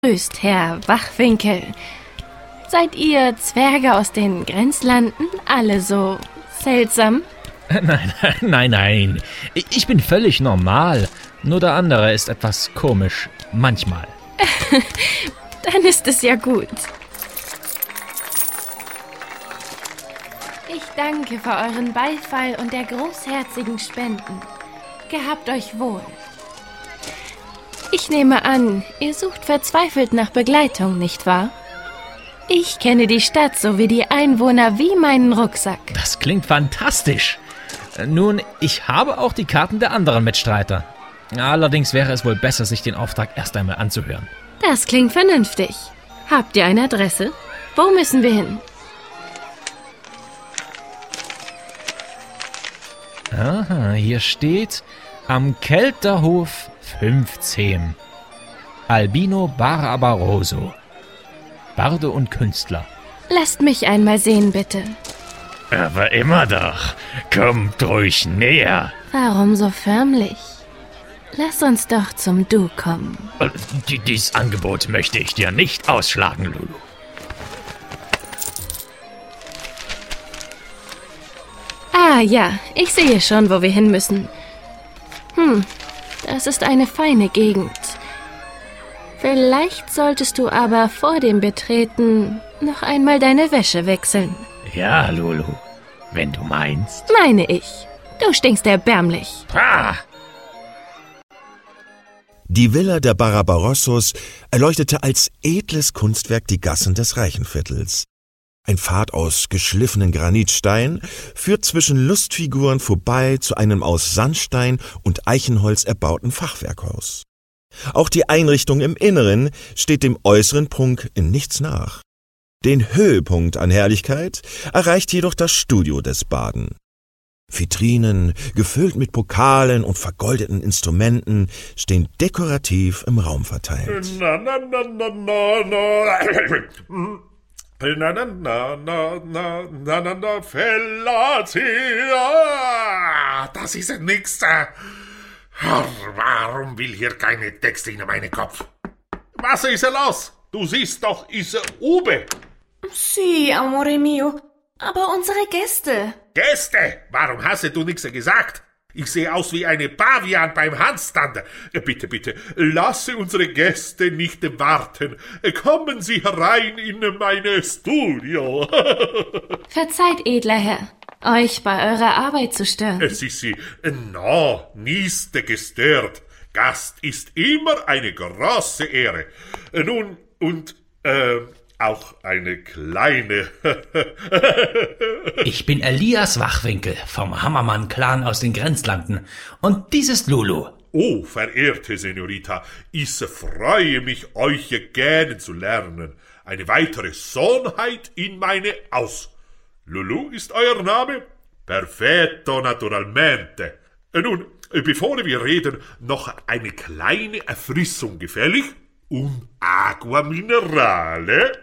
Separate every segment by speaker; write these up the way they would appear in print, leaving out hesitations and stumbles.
Speaker 1: Grüßt, Herr Wachwinkel. Seid ihr Zwerge aus den Grenzlanden alle so seltsam?
Speaker 2: Nein. Ich bin völlig normal. Nur der andere ist etwas komisch. Manchmal.
Speaker 1: Dann ist es ja gut. Ich danke für euren Beifall und der großherzigen Spenden. Gehabt euch wohl. Ich nehme an, ihr sucht verzweifelt nach Begleitung, nicht wahr? Ich kenne die Stadt sowie die Einwohner wie meinen Rucksack.
Speaker 2: Das klingt fantastisch. Nun, ich habe auch die Karten der anderen Mitstreiter. Allerdings wäre es wohl besser, sich den Auftrag erst einmal anzuhören.
Speaker 1: Das klingt vernünftig. Habt ihr eine Adresse? Wo müssen wir hin?
Speaker 2: Aha, hier steht am Kelterhof 15. Albino Barbarosso. Barde und Künstler.
Speaker 1: Lasst mich einmal sehen, bitte.
Speaker 3: Aber immer doch. Kommt ruhig näher.
Speaker 1: Warum so förmlich? Lass uns doch zum Du kommen.
Speaker 3: Dieses Angebot möchte ich dir nicht ausschlagen, Lulu.
Speaker 1: Ah ja, ich sehe schon, wo wir hin müssen. Das ist eine feine Gegend. Vielleicht solltest du aber vor dem Betreten noch einmal deine Wäsche wechseln.
Speaker 3: Ja, Lulu, wenn du meinst.
Speaker 1: Meine ich. Du stinkst erbärmlich.
Speaker 3: Ah!
Speaker 4: Die Villa der Barbarossos erleuchtete als edles Kunstwerk die Gassen des Reichenviertels. Ein Pfad aus geschliffenen Granitstein führt zwischen Lustfiguren vorbei zu einem aus Sandstein und Eichenholz erbauten Fachwerkhaus. Auch die Einrichtung im Inneren steht dem äußeren Prunk in nichts nach. Den Höhepunkt an Herrlichkeit erreicht jedoch das Studio des Baden. Vitrinen, gefüllt mit Pokalen und vergoldeten Instrumenten, stehen dekorativ im Raum verteilt.
Speaker 5: Das ist nix. Warum will hier keine Texte in meinen Kopf? Was ist los? Du siehst doch, ist Ube.
Speaker 6: Sí, amore mio. Aber unsere Gäste.
Speaker 5: Gäste? Warum hast du nichts gesagt? Ich sehe aus wie eine Pavian beim Handstand. Bitte, lasse unsere Gäste nicht warten. Kommen Sie herein in mein Studio.
Speaker 1: Verzeiht, edler Herr, euch bei eurer Arbeit zu stören.
Speaker 5: Sie, nicht gestört. Gast ist immer eine große Ehre. Nun, und, auch eine kleine.
Speaker 2: Ich bin Elias Wachwinkel vom Hammermann-Clan aus den Grenzlanden. Und dies ist Lulu.
Speaker 5: Oh, verehrte Senorita, ich freue mich, euch kennenzulernen. Eine weitere Sohnheit in meine Haus. Lulu ist euer Name? Perfetto, naturalmente. Nun, bevor wir reden, noch eine kleine Erfrischung gefällig? Agua minerale?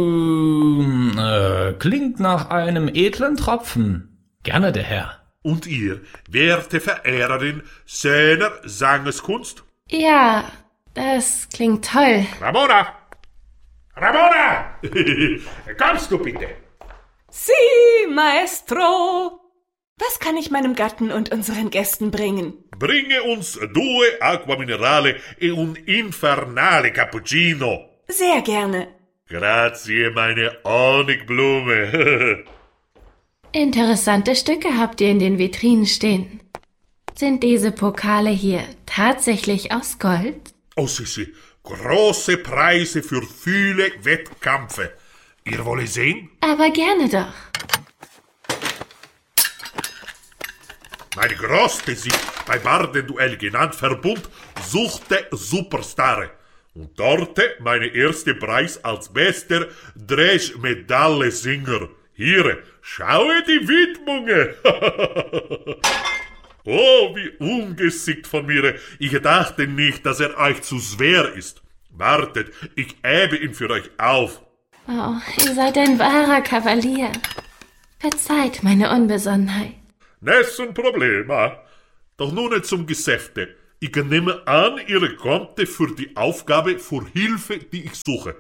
Speaker 2: Klingt nach einem edlen Tropfen. Gerne, der Herr.
Speaker 5: Und ihr, werte Verehrerin seiner Sangeskunst?
Speaker 1: Ja, das klingt toll.
Speaker 5: Ramona! Kommst du bitte?
Speaker 6: Sí, Maestro. Was kann ich meinem Gatten und unseren Gästen bringen?
Speaker 5: Bringe uns 2 Acqua Minerale e un infernale Cappuccino.
Speaker 6: Sehr gerne.
Speaker 5: Grazie, meine Honigblume.
Speaker 1: Interessante Stücke habt ihr in den Vitrinen stehen. Sind diese Pokale hier tatsächlich aus Gold?
Speaker 5: Oh, sì. Große Preise für viele Wettkämpfe. Ihr wollt sehen?
Speaker 1: Aber gerne doch.
Speaker 5: Meine größte Sieg bei Bardenduell genannt Verbund suchte Superstar. Und dort meine erste Preis als bester Dresch-Medaille-Singer. Hier, schaue die Widmungen. Oh, wie ungeschickt von mir. Ich dachte nicht, dass euch zu schwer ist. Wartet, ich hebe ihn für euch auf.
Speaker 1: Oh, ihr seid ein wahrer Kavalier. Verzeiht meine Unbesonnenheit.
Speaker 5: Nessun Problema. Doch nun zum Geschäfte. Ich nehme an, ihr kommt für die Aufgabe für Hilfe, die ich suche.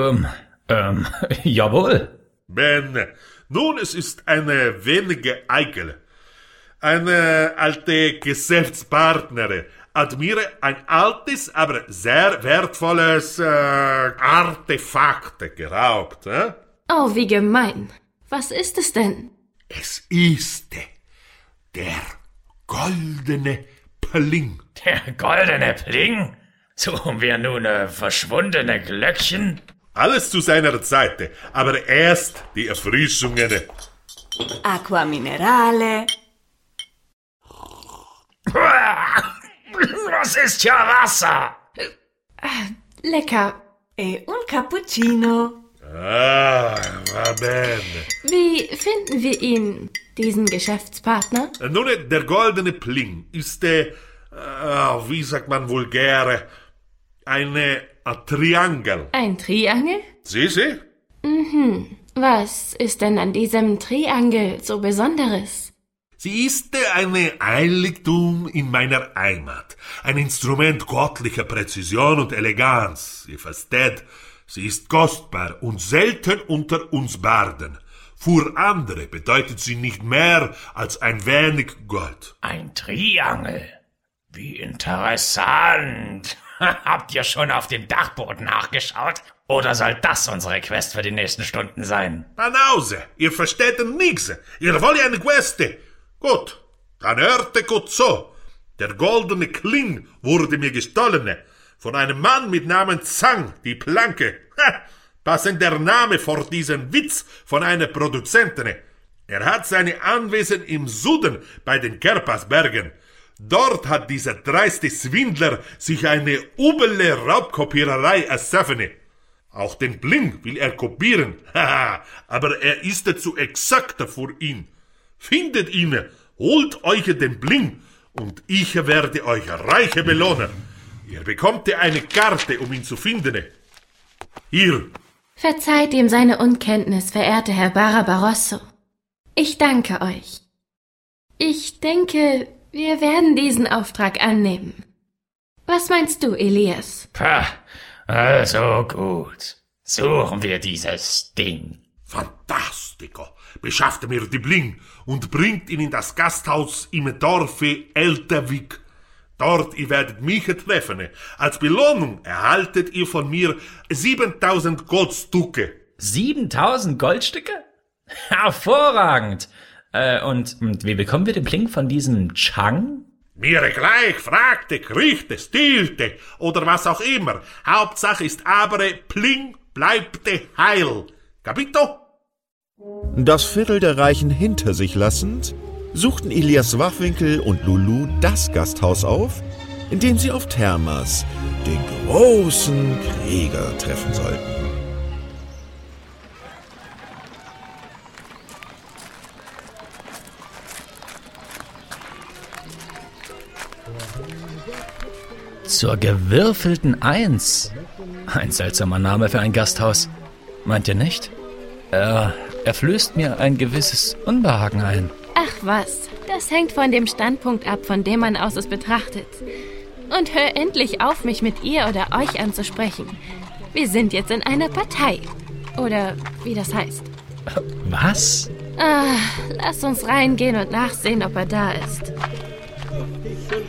Speaker 2: Jawohl.
Speaker 5: Bene. Nun, es ist eine wenige eikel. Eine alte Geschäftspartnerin hat mir ein altes, aber sehr wertvolles Artefakt geraubt.
Speaker 1: Oh, wie gemein. Was ist es denn?
Speaker 5: Es ist der goldene Pling.
Speaker 3: Der goldene Pling? Suchen wir nun verschwundene Glöckchen?
Speaker 5: Alles zu seiner Zeit, aber erst die Erfrischungen.
Speaker 6: Aqua Minerale.
Speaker 3: Das ist ja Wasser.
Speaker 1: Lecker.
Speaker 6: E un cappuccino.
Speaker 5: Ah, va bene.
Speaker 1: Wie finden wir ihn, diesen Geschäftspartner?
Speaker 5: Nun, der goldene Pling ist, wie sagt man vulgär, ein Triangel.
Speaker 1: Ein Triangel?
Speaker 5: Sie?
Speaker 1: Was ist denn an diesem Triangel so Besonderes?
Speaker 5: Sie ist ein Heiligtum in meiner Heimat. Ein Instrument göttlicher Präzision und Eleganz. Ihr versteht, sie ist kostbar und selten unter uns Barden. Für andere bedeutet sie nicht mehr als ein wenig Gold.
Speaker 3: Ein Triangel. Wie interessant. Habt ihr schon auf dem Dachboden nachgeschaut? Oder soll das unsere Quest für die nächsten Stunden sein?
Speaker 5: Panause, ihr versteht nix. Ihr wollt eine Quest. Gut, dann hörte gut zu. Der goldene Kling wurde mir gestohlen. Von einem Mann mit Namen Zhang, die Planke. Passend der Name vor diesen Witz von einer Produzentin. Er hat seine Anwesen im Süden bei den Kerpasbergen. Dort hat dieser dreiste Swindler sich eine üble Raubkopiererei erschaffen. Auch den Pling will er kopieren, aber er ist zu exakt für ihn. Findet ihn, holt euch den Pling und ich werde euch reich belohnen. Ihr bekommt eine Karte, um ihn zu finden. Hier.
Speaker 1: Verzeiht ihm seine Unkenntnis, verehrter Herr Barbarosso. Ich danke euch. Ich denke, wir werden diesen Auftrag annehmen. Was meinst du, Elias?
Speaker 3: Pah, also gut. Suchen wir dieses Ding.
Speaker 5: Fantastico. Beschafft mir die Bling und bringt ihn in das Gasthaus im Dorfe Elterwig. Dort ihr werdet mich treffen. Als Belohnung erhaltet ihr von mir 7000 Goldstücke.
Speaker 2: 7000 Goldstücke? Hervorragend. Und wie bekommen wir den Pling von diesem Chang?
Speaker 5: Mir gleich, fragte, kriegte, stielte oder was auch immer. Hauptsache ist aber, Pling bleibte heil. Capito?
Speaker 4: Das Viertel der Reichen hinter sich lassend, suchten Elias Wachwinkel und Lulu das Gasthaus auf, in dem sie auf Thermas, den großen Krieger, treffen sollten.
Speaker 2: Zur gewürfelten Eins. Ein seltsamer Name für ein Gasthaus. Meint ihr nicht? Er flößt mir ein gewisses Unbehagen ein.
Speaker 1: Ach was, das hängt von dem Standpunkt ab, von dem man aus es betrachtet. Und hör endlich auf, mich mit ihr oder euch anzusprechen. Wir sind jetzt in einer Partei. Oder wie das heißt.
Speaker 2: Was?
Speaker 1: Lass uns reingehen und nachsehen, ob er da ist.